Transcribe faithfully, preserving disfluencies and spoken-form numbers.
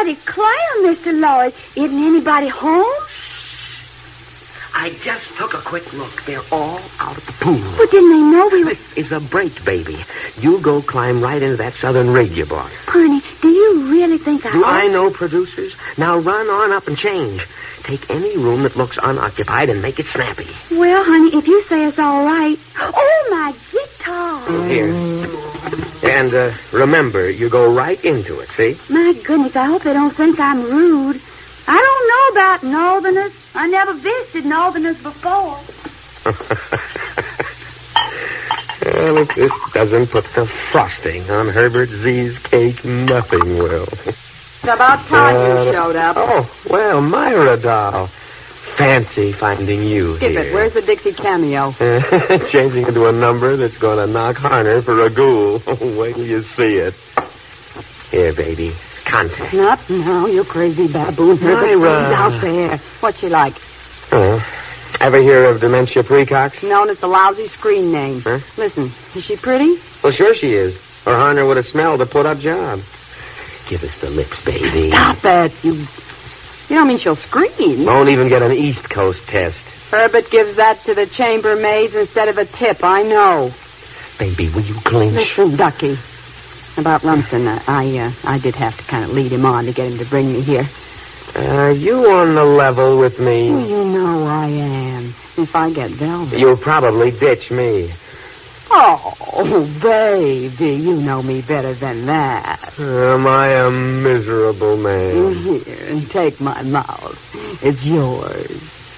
I declare, Mister Lloyd, isn't anybody home? I just took a quick look. They're all out at the pool. But didn't they know we were... This is a break, baby. You go climb right into that southern rig you bought. Honey, do you really think I... Do ought... I know producers? Now run on up and change. Take any room that looks unoccupied and make it snappy. Well, honey, if you say it's all right... Oh, my guitar! Here. And uh, remember, you go right into it, see? My goodness, I hope they don't think I'm rude. I don't know about Northerners. I never visited Northerners before. Well, if this doesn't put the frosting on Herbert Z's cake, nothing will. It's about time uh, you showed up. Oh, well, Myra doll. Fancy finding you Skip here. it. Where's the Dixie cameo? Changing into a number that's going to knock Harner for a ghoul. Wait till you see it. Here, baby. Contact. Not now, you crazy baboon. Myra. Out there. What's she like? Oh. Ever hear of dementia precox? No, it's a lousy screen name. Huh? Listen, is she pretty? Well, sure she is. Or Harner would have smelled a put-up job. Give us the lips, baby. Stop it. You, you don't mean she'll scream. Won't even get an East Coast test. Herbert gives that to the chambermaids instead of a tip, I know. Baby, will you clinch? Listen, Ducky. About Rumson, uh, I uh, I did have to kind of lead him on to get him to bring me here. Are you on the level with me? Well, you know I am. If I get Velvet... You'll probably ditch me. Oh, baby, you know me better than that. Am I a miserable man? Here, take my mouth. It's yours.